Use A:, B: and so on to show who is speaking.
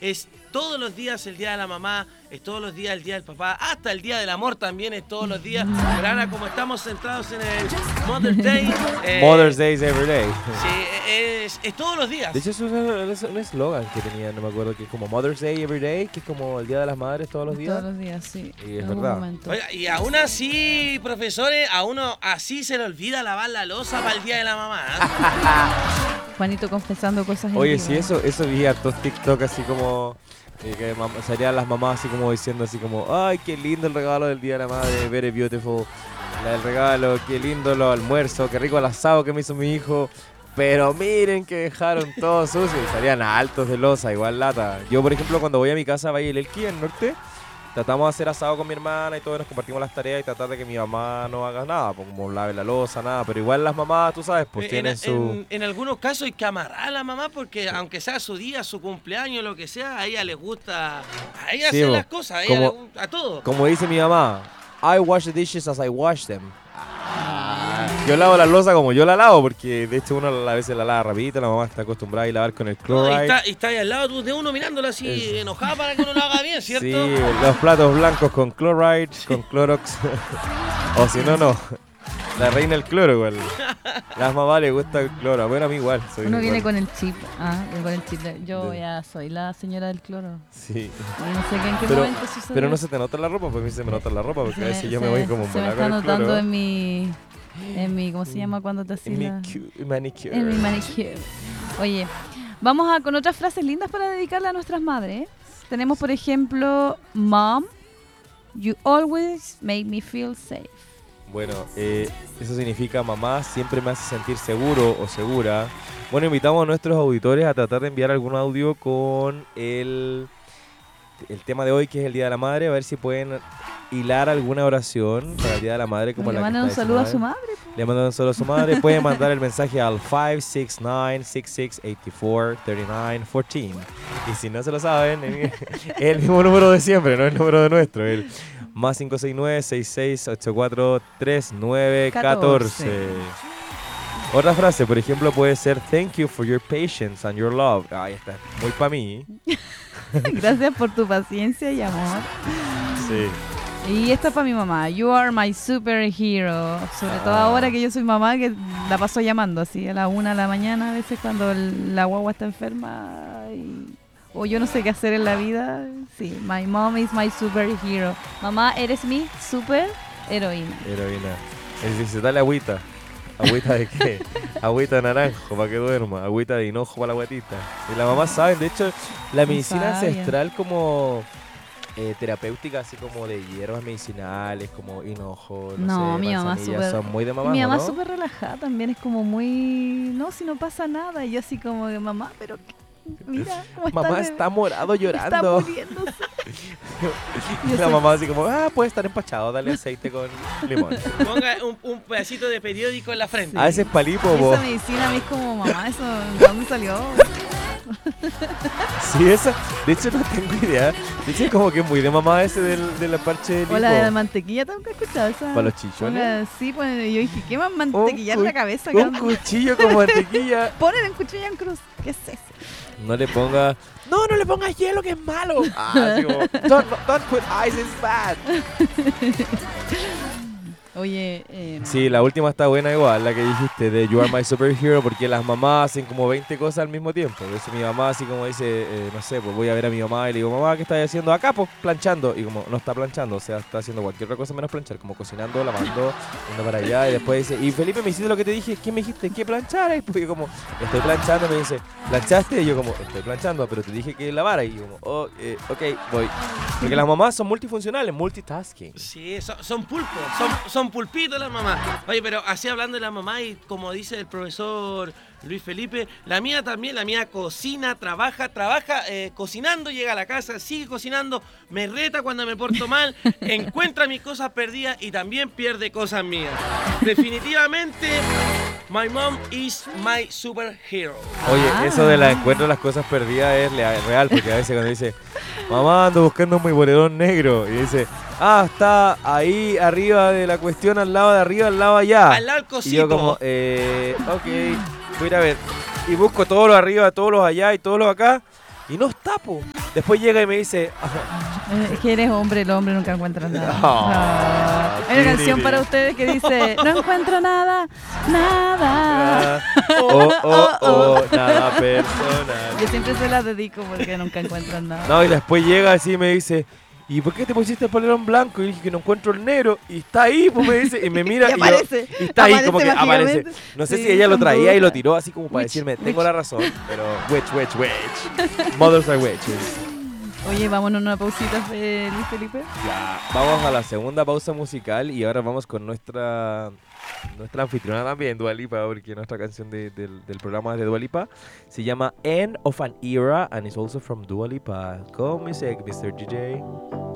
A: es todos los días el día de la mamá, es todos los días el día del papá, hasta el día del amor también es todos los días. Pero ahora como estamos centrados en el Mother's Day...
B: Mother's Day is every day.
A: Sí, es todos los días.
B: De hecho, eso es un eslogan que tenía, no me acuerdo, que es como Mother's Day every day, que es como el Día de las Madres todos los días.
C: Todos los días, sí.
B: Y es verdad.
A: Oiga, y aún así, profesores, a uno así se le olvida lavar la loza para el día de la mamá.
C: Juanito confesando cosas.
B: Oye, sí, eso vi hartos TikTok así como... que salían las mamás así como diciendo así como, ay, qué lindo el regalo del Día de la Madre, very beautiful. El regalo, qué lindo el almuerzo, qué rico el asado que me hizo mi hijo. Pero miren que dejaron todo sucio y salían altos de loza, igual lata. Yo, por ejemplo, cuando voy a mi casa a Valle del Elqui, en el norte, tratamos de hacer asado con mi hermana y todos nos compartimos las tareas y tratar de que mi mamá no haga nada, pues como lave la loza, nada. Pero igual las mamás, tú sabes, pues tienen su...
A: En algunos casos hay que amarrar a la mamá porque aunque sea su día, su cumpleaños, lo que sea, a ella les gusta, a ella
B: Sí,
A: hacer
B: bo.
A: las cosas, a ella le gusta, a todo.
B: Como dice mi mamá, I wash the dishes as I wash them. Yo lavo la loza como yo la lavo, porque de hecho uno a veces la lava rapidito, la mamá está acostumbrada a lavar con el
A: No,
B: chloride.
A: y está ahí al lado de uno mirándola así enojada para que uno lo haga bien, ¿cierto?
B: Sí, los platos blancos con chloride, con Clorox. O si no, no. La reina del cloro igual. Las mamás les gusta el cloro. Bueno, a mí igual.
C: Uno viene
B: igual.
C: con el chip. Con el chip. Yo ya soy la señora del cloro.
B: Sí.
C: Y no sé en qué momento sucede.
B: Pero no se te nota la ropa, porque a mí se me nota la ropa, porque a veces yo me voy como
C: se me
B: mola
C: está
B: con el
C: notando
B: cloro.
C: en mi, ¿cómo se llama cuando te haces la...?
B: Manicure.
C: En mi manicure. Oye, vamos con otras frases lindas para dedicarle a nuestras madres. Tenemos, por ejemplo, Mom, you always make me feel safe.
B: Bueno, eso significa mamá siempre me hace sentir seguro o segura. Bueno, invitamos a nuestros auditores a tratar de enviar algún audio con el tema de hoy, que es el Día de la Madre, a ver si pueden hilar alguna oración para el Día de la Madre, como
C: Le
B: la que
C: mandan un
B: está
C: saludo a
B: diciendo
C: su madre.
B: Le mandan un saludo a su madre. Pueden mandar el mensaje al 569-6684-3914. Y si no se lo saben, es el mismo número de siempre, no es el número de nuestro. El más 569-6684-3914. Otra frase, por ejemplo, puede ser thank you for your patience and your love. Ahí está, muy para mí.
C: Gracias por tu paciencia y amor.
B: Sí.
C: Y esta es para mi mamá. You are my superhero. Sobre todo ahora que yo soy mamá, que la paso llamando así a la 1 de la mañana, a veces cuando la guagua está enferma o yo no sé qué hacer en la vida. Sí, my mom is my superhero. Mamá, eres mi super heroína.
B: Heroína. Él dice, dale agüita. ¿Agüita de qué? Agüita de naranjo para que duerma. Agüita de hinojo para la guatita. Y la mamá sabe, de hecho, la medicina ancestral como terapéutica, así como de hierbas medicinales, como hinojo, no sé,
C: mi mamá súper...
B: son muy de mamá,
C: mi mamá
B: ¿no?
C: súper relajada también, es como muy... No, si no pasa nada. Y yo así como, mamá, pero... Mira cómo
B: mamá está morado llorando.
C: Está muriéndose.
B: La mamá así como, puede estar empachado, dale aceite con limón.
A: Ponga un pedacito de periódico en la frente.
B: Ese es palipo, vos.
C: Esa medicina a mí es como, mamá, ¿eso de dónde salió?
B: Sí, esa, de hecho no tengo idea. De hecho es como que es muy de mamá ese de la parche de lipo.
C: O la de la mantequilla, ¿te has escuchado esa?
B: ¿Para los chichones?
C: Sí, pues yo dije, ¿qué más mantequilla en la cabeza?
B: Un cuchillo con mantequilla.
C: Ponen un cuchillo en cruz. ¿Qué es eso?
B: No le ponga... No le pongas hielo, que es malo. Así como, don't put ice, it's bad.
C: Oye,
B: sí, la última está buena igual, la que dijiste de You Are My Superhero, porque las mamás hacen como 20 cosas al mismo tiempo. Por eso mi mamá así como dice, no sé, pues voy a ver a mi mamá y le digo, mamá, ¿qué estás haciendo acá? Pues planchando. Y como no está planchando, o sea, está haciendo cualquier otra cosa menos planchar, como cocinando, lavando, yendo para allá. Y después dice, y Felipe, me hiciste lo que te dije, ¿qué me dijiste? ¿Qué planchara? Y pues yo como, estoy planchando, me dice, ¿planchaste? Y yo como, estoy planchando, pero te dije que lavara. Y yo como, ok, voy. Porque las mamás son multifuncionales, multitasking.
A: Sí, son pulpos, son pulpitos las mamás. Oye, pero así hablando de la mamá y como dice el profesor Luis Felipe, la mía también, la mía cocina, trabaja cocinando, llega a la casa, sigue cocinando, me reta cuando me porto mal, encuentra mis cosas perdidas y también pierde cosas mías. Definitivamente, my mom is my superhero.
B: Oye, eso de la encuentro las cosas perdidas es real, porque a veces cuando dice, mamá, ando buscando un bolerón negro, y dice, está ahí arriba de la cuestión, al lado de arriba, al lado allá.
A: Al lado del cosito.
B: Y yo como, ok, voy a ir a ver. Y busco todos los arriba, todos los allá y todos los acá. Y no está, po. Después llega y me dice,
C: Es que eres hombre, el hombre nunca encuentra nada.
B: Ah,
C: Hay una canción para ustedes que dice, no encuentro nada, nada.
B: nada personal.
C: Yo siempre se las dedico porque nunca encuentran nada.
B: No, y después llega así y me dice, ¿y por qué te pusiste el polerón blanco? Y dije que no encuentro el negro. Y está ahí, pues me dice, y me mira
C: Y
B: y,
C: aparece,
B: y está ahí como que
C: mágicamente.
B: aparece. No sé
C: Sí,
B: si ella lo
C: con
B: traía y
C: duda.
B: lo tiró así como para
C: Witch,
B: decirme, tengo
C: witch.
B: la razón, pero witch. Mothers are witches.
C: Oye, vámonos a una pausita, Luis Felipe.
B: Ya, vamos a la segunda pausa musical y ahora vamos con nuestra anfitriona también, Dua Lipa, porque nuestra canción del programa de Dua Lipa se llama End of an Era and is also from Dua Lipa. Go music, Mr. DJ.